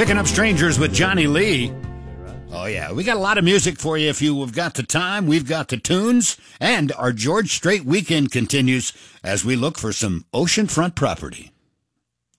Picking Up Strangers with Johnny Lee. Oh, yeah, we got a lot of music for you if you've got the time. We've got the tunes, and our George Strait weekend continues as we look for some oceanfront property.